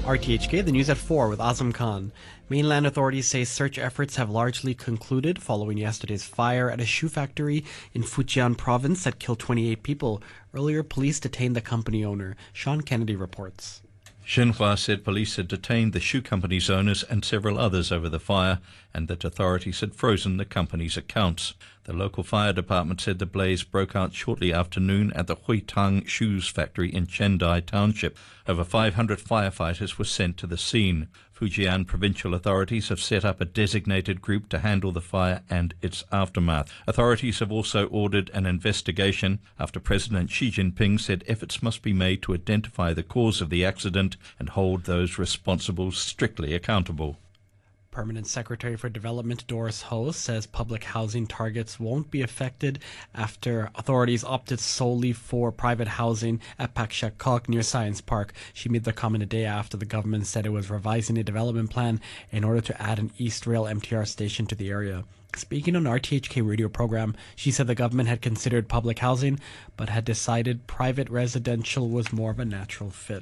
RTHK, the news at 4 with Azam Khan. Mainland authorities say search efforts have largely concluded following yesterday's fire at a shoe factory in Fujian province that killed 28 people. Earlier, police detained the company owner. Sean Kennedy reports. Xinhua said police had detained the shoe company's owners and several others over the fire, and that authorities had frozen the company's accounts. The local fire department said the blaze broke out shortly after noon at the Huitang Shoes factory in Chendai Township. Over 500 firefighters were sent to the scene. Fujian provincial authorities have set up a designated group to handle the fire and its aftermath. Authorities have also ordered an investigation after President Xi Jinping said efforts must be made to identify the cause of the accident and hold those responsible strictly accountable. Permanent Secretary for Development Doris Ho says public housing targets won't be affected after authorities opted solely for private housing at Pak Shek Kok near Science Park. She made the comment a day after the government said it was revising a development plan in order to add an East Rail MTR station to the area. Speaking on RTHK radio program, she said the government had considered public housing but had decided private residential was more of a natural fit.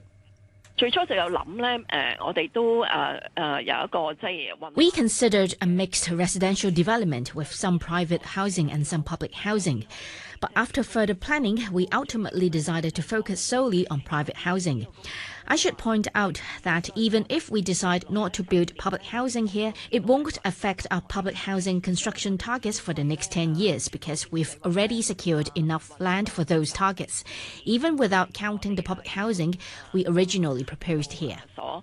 We considered a mixed residential development with some private housing and some public housing. But after further planning, we ultimately decided to focus solely on private housing. I should point out that even if we decide not to build public housing here, it won't affect our public housing construction targets for the next 10 years because we've already secured enough land for those targets, even without counting the public housing we originally proposed here.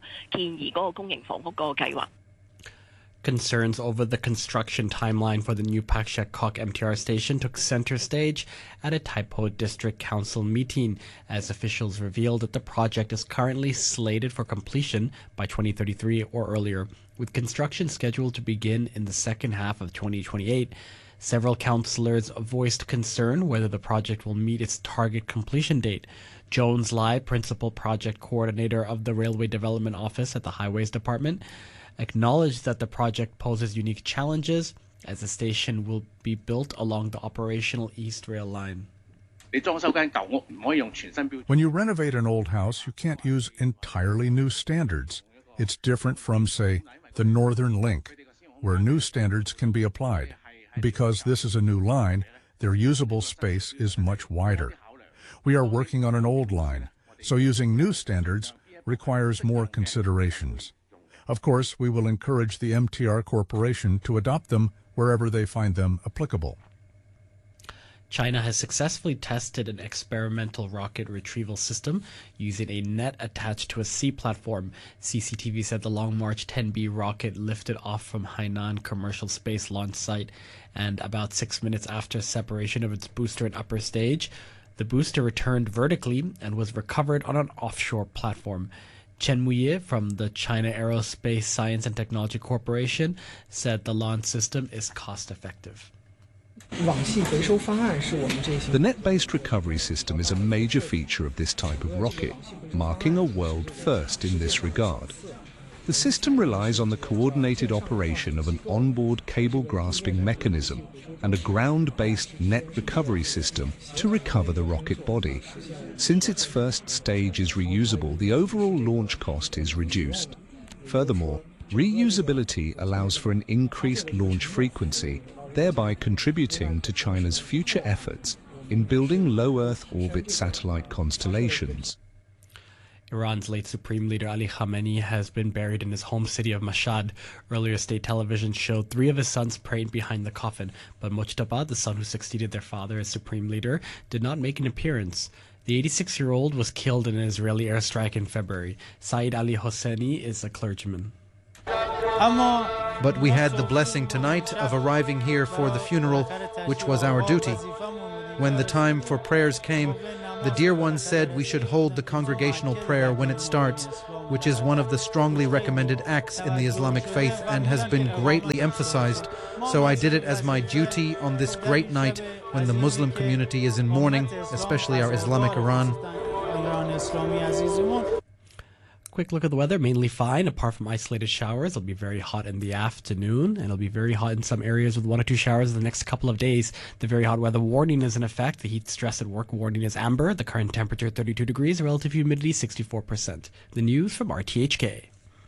Concerns over the construction timeline for the new Pak Shek Kok MTR station took center stage at a Tai Po District Council meeting as officials revealed that the project is currently slated for completion by 2033 or earlier, with construction scheduled to begin in the second half of 2028. Several councillors voiced concern whether the project will meet its target completion date. Jones Lai, Principal Project Coordinator of the Railway Development Office at the Highways Department, acknowledged that the project poses unique challenges as the station will be built along the operational East Rail line. When you renovate an old house, you can't use entirely new standards. It's different from, say, the Northern Link, where new standards can be applied. Because this is a new line, their usable space is much wider. We are working on an old line, so using new standards requires more considerations. Of course, we will encourage the MTR Corporation to adopt them wherever they find them applicable. China has successfully tested an experimental rocket retrieval system using a net attached to a sea platform. CCTV said the Long March 10B rocket lifted off from Hainan Commercial Space Launch Site, and about 6 minutes after separation of its booster and upper stage, the booster returned vertically and was recovered on an offshore platform. Chen Muye from the China Aerospace Science and Technology Corporation said the launch system is cost-effective. The net-based recovery system is a major feature of this type of rocket, marking a world first in this regard. The system relies on the coordinated operation of an onboard cable-grasping mechanism and a ground-based net recovery system to recover the rocket body. Since its first stage is reusable, the overall launch cost is reduced. Furthermore, reusability allows for an increased launch frequency, thereby contributing to China's future efforts in building low Earth orbit satellite constellations. Iran's late Supreme Leader Ali Khamenei has been buried in his home city of Mashhad. Earlier, state television showed 3 of his sons praying behind the coffin, but Mujtaba, the son who succeeded their father as Supreme Leader, did not make an appearance. The 86-year-old was killed in an Israeli airstrike in February. Saeed Ali Hosseini is a clergyman. But we had the blessing tonight of arriving here for the funeral, which was our duty. When the time for prayers came, the dear one said we should hold the congregational prayer when it starts, which is one of the strongly recommended acts in the Islamic faith and has been greatly emphasized. So I did it as my duty on this great night when the Muslim community is in mourning, especially our Islamic Iran. quick look at the weather. Mainly fine, apart from isolated showers. It'll be very hot in the afternoon, and it'll be very hot in some areas with 1 or 2 showers in the next couple of days. The very hot weather warning is in effect. The heat stress at work warning is amber. The current temperature 32 degrees, relative humidity 64%. The news from RTHK.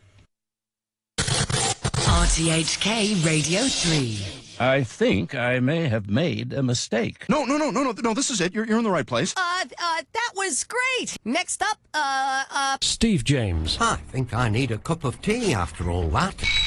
RTHK Radio 3. I think I may have made a mistake. No, this is it. You're in the right place. That was great. Next up, Steve James. I think I need a cup of tea after all that.